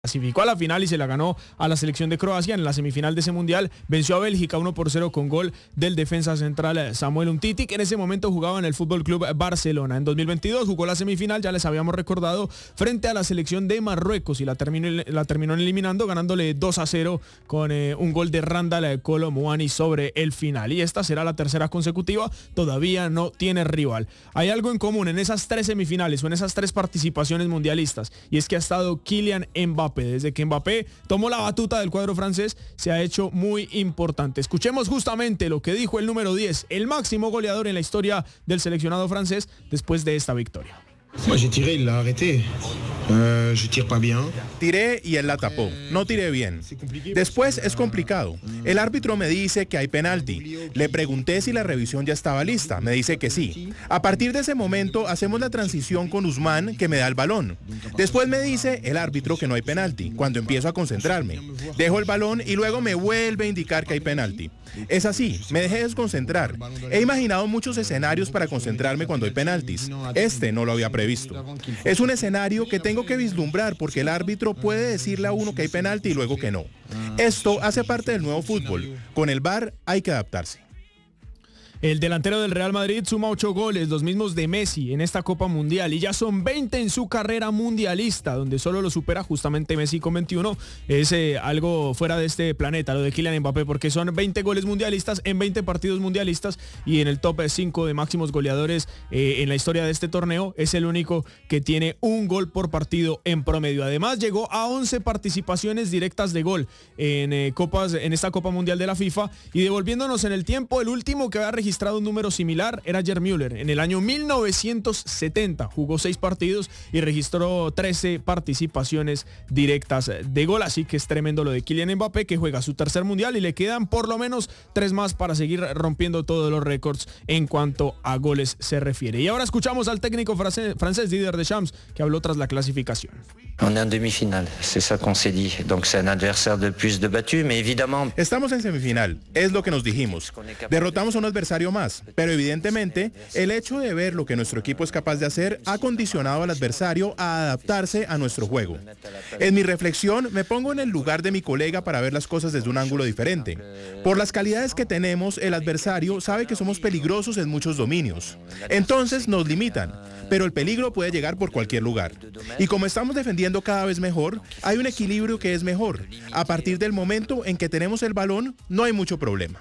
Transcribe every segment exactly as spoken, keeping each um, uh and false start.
Clasificó a la final y se la ganó a la selección de Croacia en la semifinal de ese mundial. Venció a Bélgica uno por cero con gol del defensa central Samuel Umtiti, que en ese momento jugaba en el Fútbol Club Barcelona. En dos mil veintidós jugó la semifinal, ya les habíamos recordado, frente a la selección de Marruecos y la terminó, la terminó eliminando, ganándole dos a cero con eh, un gol de Randal Kolo Muani sobre el final. Y esta será la tercera consecutiva, todavía no tiene rival. Hay algo en común en esas tres semifinales o en esas tres participaciones mundialistas, y es que ha estado Kylian Mbappé. Desde que Mbappé tomó la batuta del cuadro francés, se ha hecho muy importante. Escuchemos justamente lo que dijo el número diez, el máximo goleador en la historia del seleccionado francés después de esta victoria. Moi j'ai tiré, il l'a arrêté. Euh, je tire pas bien. Tiré y él la tapó. No tiré bien. Después es complicado. El árbitro me dice que hay penalti. Le pregunté si la revisión ya estaba lista. Me dice que sí. A partir de ese momento hacemos la transición con Usman, que me da el balón. Después me dice el árbitro que no hay penalti. Cuando empiezo a concentrarme, dejo el balón y luego me vuelve a indicar que hay penalti. Es así, me dejé desconcentrar. He imaginado muchos escenarios para concentrarme cuando hay penaltis. Este no lo había previsto. Es un escenario que tengo que vislumbrar porque el árbitro puede decirle a uno que hay penalti y luego que no. Esto hace parte del nuevo fútbol. Con el V A R hay que adaptarse. El delantero del Real Madrid suma ocho goles, los mismos de Messi en esta Copa Mundial, y ya son veinte en su carrera mundialista, donde solo lo supera justamente Messi con veintiuno. Es eh, algo fuera de este planeta, lo de Kylian Mbappé, porque son veinte goles mundialistas en veinte partidos mundialistas, y en el top cinco de máximos goleadores eh, en la historia de este torneo es el único que tiene un gol por partido en promedio. Además llegó a once participaciones directas de gol en, eh, copas, en esta Copa Mundial de la FIFA, y devolviéndonos en el tiempo, el último que había registrado registrado un número similar era Gerd Müller. En el año mil novecientos setenta jugó seis partidos y registró trece participaciones directas de gol, así que es tremendo lo de Kylian Mbappé, que juega su tercer mundial y le quedan por lo menos tres más para seguir rompiendo todos los récords en cuanto a goles se refiere. Y ahora escuchamos al técnico francés, francés Didier Deschamps, que habló tras la clasificación. On est en demi-finale, c'est ça qu'on s'est dit. Donc c'est un adversaire de plus de battu, mais évidemment. Estamos en semifinal, es lo que nos dijimos. Derrotamos a un adversario más, pero evidentemente el hecho de ver lo que nuestro equipo es capaz de hacer ha condicionado al adversario a adaptarse a nuestro juego. En mi reflexión me pongo en el lugar de mi colega para ver las cosas desde un ángulo diferente. Por las calidades que tenemos, el adversario sabe que somos peligrosos en muchos dominios. Entonces nos limitan, pero el peligro puede llegar por cualquier lugar. Y como estamos defendiendo cada vez mejor, hay un equilibrio que es mejor. A partir del momento en que tenemos el balón, no hay mucho problema.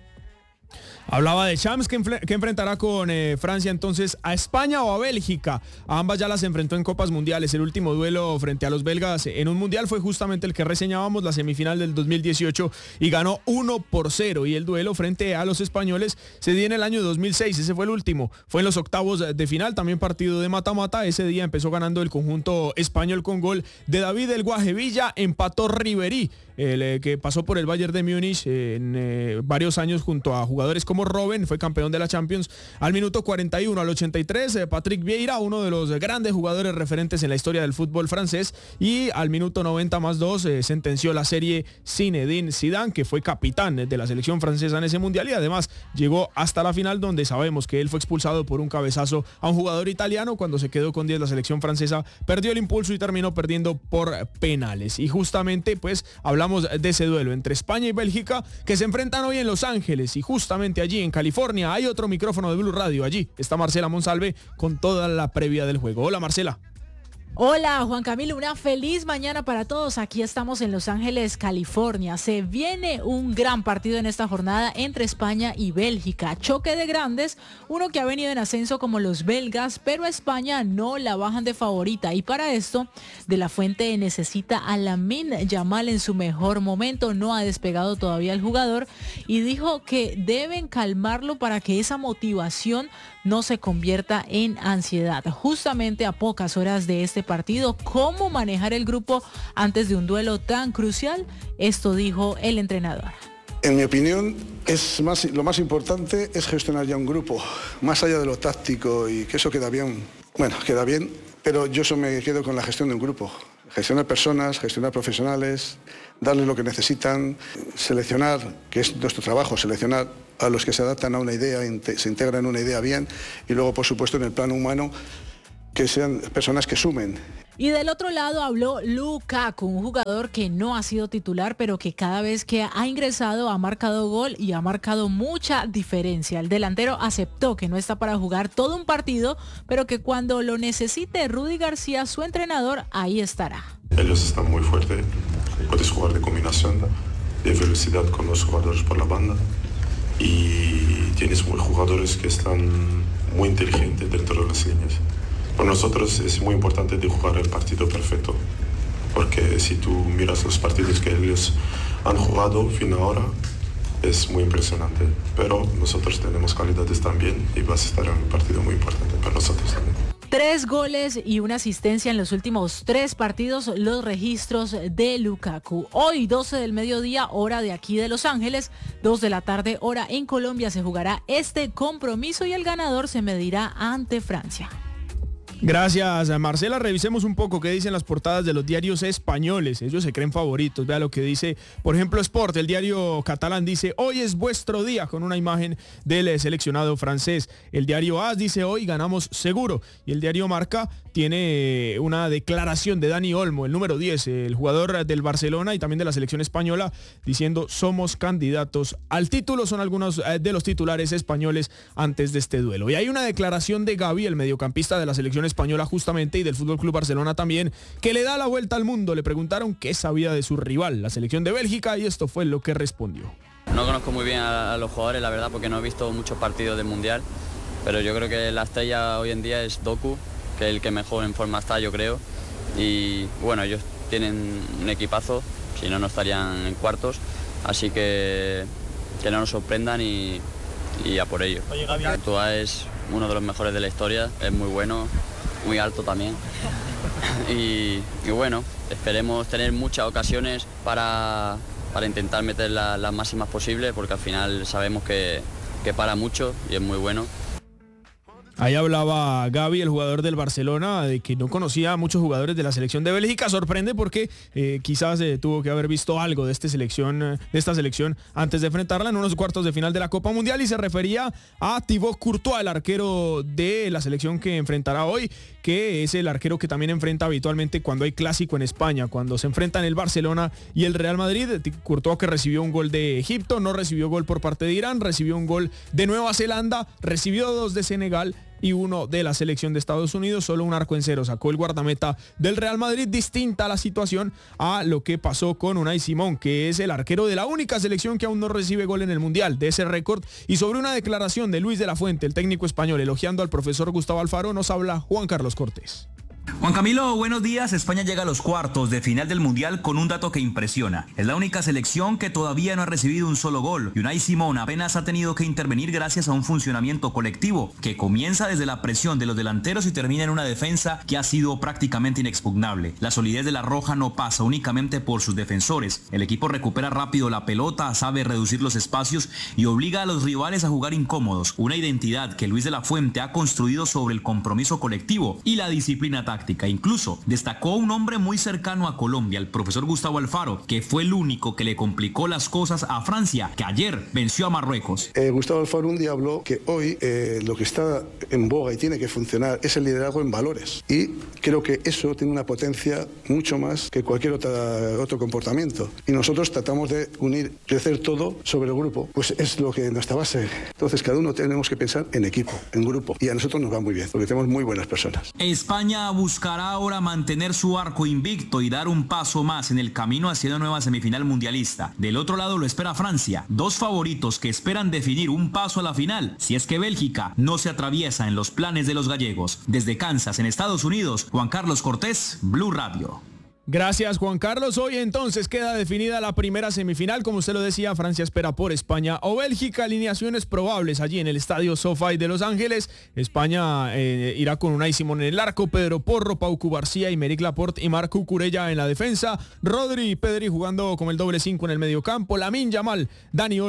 Hablaba de Champs, que, enfre- que enfrentará con eh, Francia entonces a España o a Bélgica. A ambas ya las enfrentó en Copas Mundiales. El último duelo frente a los belgas en un mundial fue justamente el que reseñábamos, la semifinal del dos mil dieciocho, y ganó uno por cero. Y el duelo frente a los españoles se dio en el año dos mil seis, ese fue el último. Fue en los octavos de final, también partido de mata-mata. Ese día empezó ganando el conjunto español con gol de David El Guajevilla, empató Ribery, el eh, que pasó por el Bayern de Múnich eh, en eh, varios años junto a jugadores como Robben, fue campeón de la Champions. Al minuto cuarenta y uno, al ochenta y tres, eh, Patrick Vieira, uno de los grandes jugadores referentes en la historia del fútbol francés, y al minuto noventa más dos eh, sentenció la serie Zinedine Zidane, que fue capitán de la selección francesa en ese mundial, y además llegó hasta la final, donde sabemos que él fue expulsado por un cabezazo a un jugador italiano. Cuando se quedó con diez la selección francesa perdió el impulso y terminó perdiendo por penales. Y justamente pues hablamos de ese duelo entre España y Bélgica, que se enfrentan hoy en Los Ángeles, y justamente allí en California hay otro micrófono de Blue Radio. Allí está Marcela Monsalve con toda la previa del juego. Hola, Marcela. Hola Juan Camilo, una feliz mañana para todos. Aquí estamos en Los Ángeles, California. Se viene un gran partido en esta jornada entre España y Bélgica. Choque de grandes, uno que ha venido en ascenso como los belgas, pero a España no la bajan de favorita. Y para esto, De la Fuente necesita a Lamine Yamal en su mejor momento. No ha despegado todavía el jugador y dijo que deben calmarlo para que esa motivación no se convierta en ansiedad. Justamente a pocas horas de este partido, ¿cómo manejar el grupo antes de un duelo tan crucial? Esto dijo el entrenador. En mi opinión, es más, lo más importante es gestionar ya un grupo, más allá de lo táctico, y que eso queda bien. Bueno, queda bien, pero yo eso me quedo con la gestión de un grupo. Gestionar personas, gestionar profesionales, darles lo que necesitan, seleccionar, que es nuestro trabajo, seleccionar a los que se adaptan a una idea, se integran en una idea bien, y luego, por supuesto, en el plano humano, que sean personas que sumen. Y del otro lado habló Lukaku, un jugador que no ha sido titular, pero que cada vez que ha ingresado ha marcado gol y ha marcado mucha diferencia. El delantero aceptó que no está para jugar todo un partido, pero que cuando lo necesite Rudy García, su entrenador, ahí estará. Ellos están muy fuertes, puedes jugar de combinación, de velocidad con los jugadores por la banda y tienes muy jugadores que están muy inteligentes dentro de las líneas. Para nosotros es muy importante de jugar el partido perfecto, porque si tú miras los partidos que ellos han jugado fin ahora, es muy impresionante. Pero nosotros tenemos calidades también y vas a estar en un partido muy importante para nosotros también. Tres goles y una asistencia en los últimos tres partidos, los registros de Lukaku. Hoy, doce del mediodía, hora de aquí de Los Ángeles, dos de la tarde, hora en Colombia, se jugará este compromiso y el ganador se medirá ante Francia. Gracias, Marcela. Revisemos un poco qué dicen las portadas de los diarios españoles. Ellos se creen favoritos. Vea lo que dice, por ejemplo, Sport. El diario catalán dice, hoy es vuestro día, con una imagen del seleccionado francés. El diario A S dice, hoy ganamos seguro. Y el diario Marca tiene una declaración de Dani Olmo, el número diez, el jugador del Barcelona y también de la selección española, diciendo, somos candidatos al título. Son algunos de los titulares españoles antes de este duelo. Y hay una declaración de Gavi, el mediocampista de la selección española justamente y del Fútbol Club Barcelona también, que le da la vuelta al mundo. Le preguntaron qué sabía de su rival, la selección de Bélgica, y esto fue lo que respondió. No conozco muy bien a, a los jugadores, la verdad, porque no he visto muchos partidos del Mundial, pero yo creo que la estrella hoy en día es Doku, que es el que mejor en forma está, yo creo, y bueno, ellos tienen un equipazo, si no, no estarían en cuartos, así que que no nos sorprendan y, y a por ello. Courtois es uno de los mejores de la historia, es muy bueno, muy alto también. Y, y bueno, esperemos tener muchas ocasiones para, para intentar meter la, las máximas posibles, porque al final sabemos que, que para mucho y es muy bueno. Ahí hablaba Gavi, el jugador del Barcelona, de que no conocía a muchos jugadores de la selección de Bélgica. Sorprende porque eh, quizás eh, tuvo que haber visto algo de, este selección, de esta selección antes de enfrentarla en unos cuartos de final de la Copa Mundial, y se refería a Thibaut Courtois, el arquero de la selección que enfrentará hoy, que es el arquero que también enfrenta habitualmente cuando hay clásico en España, cuando se enfrentan el Barcelona y el Real Madrid. Courtois, que recibió un gol de Egipto, no recibió gol por parte de Irán, recibió un gol de Nueva Zelanda, recibió dos de Senegal y uno de la selección de Estados Unidos. Solo un arco en cero sacó el guardameta del Real Madrid. Distinta la situación a lo que pasó con Unai Simón, que es el arquero de la única selección que aún no recibe gol en el Mundial, de ese récord. Y sobre una declaración de Luis de la Fuente, el técnico español, elogiando al profesor Gustavo Alfaro, nos habla Juan Carlos Cortés. Juan Camilo, buenos días. España llega a los cuartos de final del Mundial con un dato que impresiona. Es la única selección que todavía no ha recibido un solo gol. Y Unai Simón apenas ha tenido que intervenir gracias a un funcionamiento colectivo que comienza desde la presión de los delanteros y termina en una defensa que ha sido prácticamente inexpugnable. La solidez de la Roja no pasa únicamente por sus defensores. El equipo recupera rápido la pelota, sabe reducir los espacios y obliga a los rivales a jugar incómodos. Una identidad que Luis de la Fuente ha construido sobre el compromiso colectivo y la disciplina táctica. Incluso destacó un hombre muy cercano a Colombia, el profesor Gustavo Alfaro, que fue el único que le complicó las cosas a Francia, que ayer venció a Marruecos. Eh, Gustavo Alfaro un día habló que hoy eh, lo que está en boga y tiene que funcionar es el liderazgo en valores. Y creo que eso tiene una potencia mucho más que cualquier otra, otro comportamiento. Y nosotros tratamos de unir, crecer todo sobre el grupo. Pues es lo que nuestra base. Entonces cada uno tenemos que pensar en equipo, en grupo. Y a nosotros nos va muy bien, porque tenemos muy buenas personas. España buscará ahora mantener su arco invicto y dar un paso más en el camino hacia una nueva semifinal mundialista. Del otro lado lo espera Francia, dos favoritos que esperan definir un paso a la final, si es que Bélgica no se atraviesa en los planes de los gallegos. Desde Kansas, en Estados Unidos, Juan Carlos Cortés, Blue Radio. Gracias, Juan Carlos. Hoy entonces queda definida la primera semifinal. Como usted lo decía, Francia espera por España o Bélgica. Alineaciones probables allí en el estadio SoFi de Los Ángeles. España eh, irá con Unai Simón en el arco, Pedro Porro, Pau Cubarsí, Aymeric Laporte y Marc Cucurella en la defensa. Rodri y Pedri jugando como el doble cinco en el mediocampo. Lamine Yamal, Dani Olmo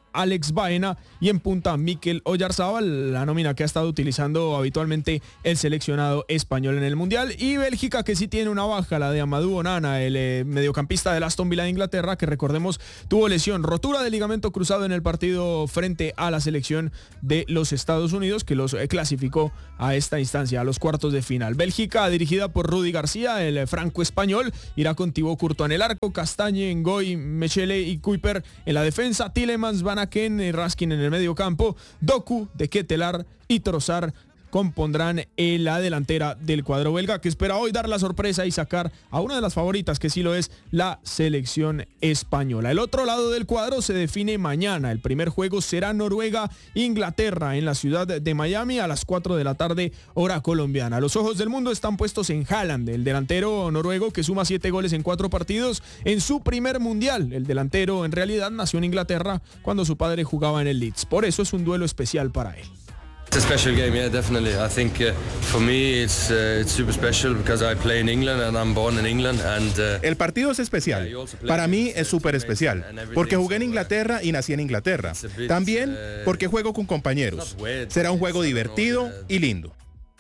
Alex Baena y en punta Mikel Oyarzábal, la nómina que ha estado utilizando habitualmente el seleccionado español en el Mundial. Y Bélgica, que sí tiene una baja, la de Amadou Onana, el eh, mediocampista del Aston Villa de Inglaterra, que recordemos tuvo lesión, rotura de ligamento cruzado en el partido frente a la selección de los Estados Unidos, que los eh, clasificó a esta instancia, a los cuartos de final. Bélgica, dirigida por Rudy García, el franco-español, irá con Thibaut Courtois en el arco, Castagne, Ngoy, Mechele y Kuiper en la defensa, Tielemans, Van Aken, Raskin en el medio campo, Doku, De Ketelaar y Trossard compondrán en la delantera del cuadro belga, que espera hoy dar la sorpresa y sacar a una de las favoritas, que sí lo es, la selección española. El otro lado del cuadro se define mañana. El primer juego será Noruega-Inglaterra en la ciudad de Miami a las cuatro de la tarde, hora colombiana. Los ojos del mundo están puestos en Haaland, el delantero noruego que suma siete goles en cuatro partidos en su primer mundial. El delantero en realidad nació en Inglaterra cuando su padre jugaba en el Leeds. Por eso es un duelo especial para él. It's a special game, yeah, definitely. I think uh, for me it's uh, it's super special because I play in England and I'm born in England and uh, El partido es especial. Para mí es súper especial porque jugué en Inglaterra y nací en Inglaterra. También porque juego con compañeros. Será un juego divertido y lindo.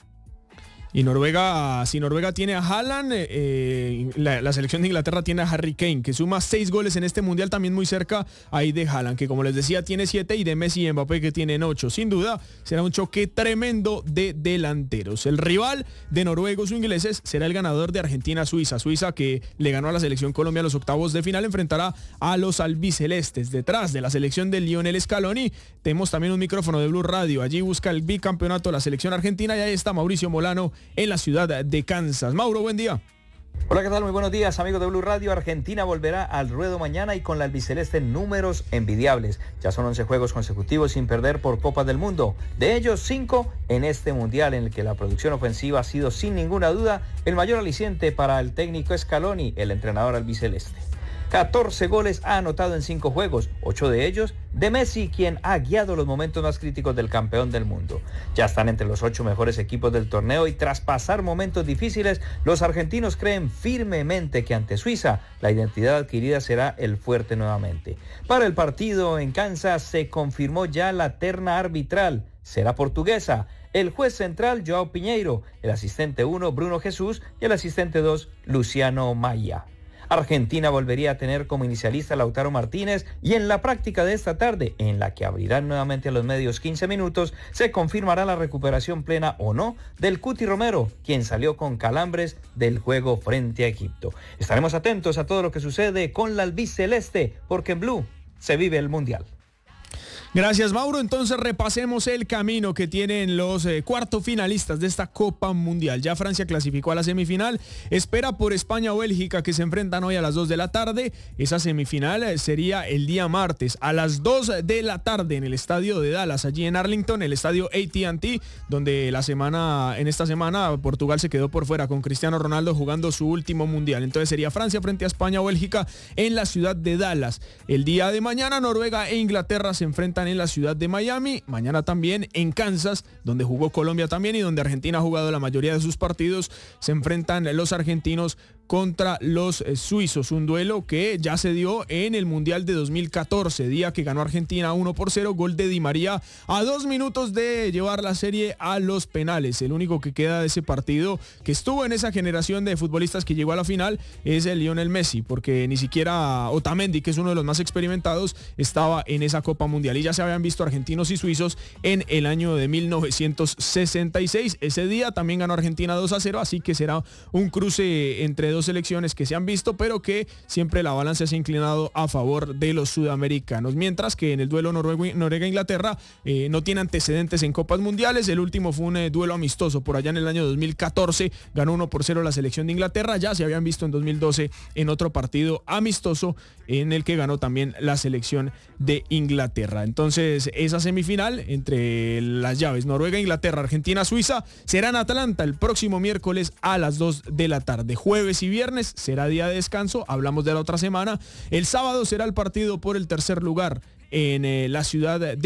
Y Noruega, si Noruega tiene a Haaland, eh, la, la selección de Inglaterra tiene a Harry Kane, que suma seis goles en este mundial, también muy cerca ahí de Haaland, que como les decía tiene siete, y de Messi y Mbappé, que tienen ocho. Sin duda será un choque tremendo de delanteros. El rival de noruegos o ingleses será el ganador de Argentina-Suiza. Suiza, que le ganó a la selección Colombia a los octavos de final, enfrentará a los albicelestes. Detrás de la selección de Lionel Scaloni tenemos también un micrófono de Blue Radio. Allí busca el bicampeonato la selección argentina, y ahí está Mauricio Molano en la ciudad de Kansas. Mauro, buen día. Hola, ¿qué tal? Muy buenos días, amigos de Blue Radio. Argentina volverá al ruedo mañana y con la albiceleste números envidiables. Ya son once juegos consecutivos sin perder por Copas del Mundo. De ellos, cinco en este mundial, en el que la producción ofensiva ha sido sin ninguna duda el mayor aliciente para el técnico Scaloni, el entrenador albiceleste. catorce goles ha anotado en cinco juegos, ocho de ellos de Messi, quien ha guiado los momentos más críticos del campeón del mundo. Ya están entre los ocho mejores equipos del torneo y tras pasar momentos difíciles, los argentinos creen firmemente que ante Suiza la identidad adquirida será el fuerte nuevamente. Para el partido en Kansas se confirmó ya la terna arbitral, será portuguesa. El juez central, Joao Pinheiro, el asistente uno, Bruno Jesús, y el asistente dos, Luciano Maya. Argentina volvería a tener como inicialista a Lautaro Martínez, y en la práctica de esta tarde, en la que abrirán nuevamente a los medios quince minutos, se confirmará la recuperación plena o no del Cuti Romero, quien salió con calambres del juego frente a Egipto. Estaremos atentos a todo lo que sucede con la albiceleste, porque en Blue se vive el Mundial. Gracias, Mauro. Entonces repasemos el camino que tienen los eh, cuartos finalistas de esta Copa Mundial. Ya Francia clasificó a la semifinal, espera por España o Bélgica, que se enfrentan hoy a las dos de la tarde. Esa semifinal sería el día martes a las dos de la tarde en el estadio de Dallas, allí en Arlington, el estadio A T and T, donde la semana, en esta semana Portugal se quedó por fuera con Cristiano Ronaldo jugando su último mundial. Entonces sería Francia frente a España o Bélgica en la ciudad de Dallas. El día de mañana Noruega e Inglaterra se enfrentan en la ciudad de Miami, mañana también en Kansas, donde jugó Colombia también y donde Argentina ha jugado la mayoría de sus partidos. Se enfrentan los argentinos contra los eh, suizos, un duelo que ya se dio en el Mundial de dos mil catorce, día que ganó Argentina uno por cero, gol de Di María a dos minutos de llevar la serie a los penales. El único que queda de ese partido, que estuvo en esa generación de futbolistas que llegó a la final, es el Lionel Messi, porque ni siquiera Otamendi, que es uno de los más experimentados, estaba en esa Copa Mundial, y ya se habían visto argentinos y suizos en el año de mil novecientos sesenta y seis. Ese día también ganó Argentina dos a cero, así que será un cruce entre dos selecciones que se han visto, pero que siempre la balanza se ha inclinado a favor de los sudamericanos, mientras que en el duelo Noruega-Inglaterra eh, no tiene antecedentes en Copas Mundiales. El último fue un eh, duelo amistoso por allá en el año dos mil catorce, ganó uno por cero la selección de Inglaterra. Ya se habían visto en dos mil doce en otro partido amistoso en el que ganó también la selección de Inglaterra. Entonces esa semifinal entre las llaves Noruega-Inglaterra, Argentina-Suiza será en Atlanta el próximo miércoles a las dos de la tarde. Jueves y viernes será día de descanso, hablamos de la otra semana. El sábado será el partido por el tercer lugar en eh, la ciudad de